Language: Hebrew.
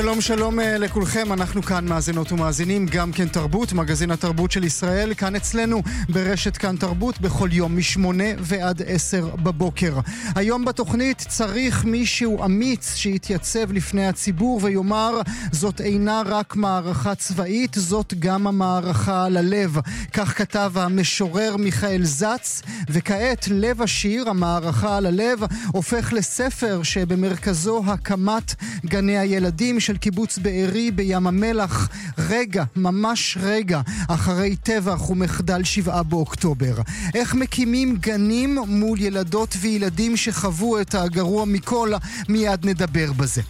שלום שלום לכולכם, אנחנו כאן מאזינות ומאזינים, גם כן תרבות, מגזין התרבות של ישראל, כאן אצלנו ברשת כאן תרבות, בכל יום מ8 ועד 10 בבוקר. היום בתוכנית צריך מישהו אמיץ שיתייצב לפני הציבור ויאמר, זאת אינה רק מערכה צבאית, זאת גם המערכה על הלב. כך כתב המשורר מיכאל זץ, וכעת לב השיר, המערכה על הלב, הופך לספר שבמרכזו הקמת גני הילדים של קיבוץ בארי בים המלח, רגע, ממש רגע, אחרי טבח ומחדל 7 באוקטובר. איך מקימים גנים מול ילדות וילדים שחוו את הגרוע מכל, מיד נדבר בזה.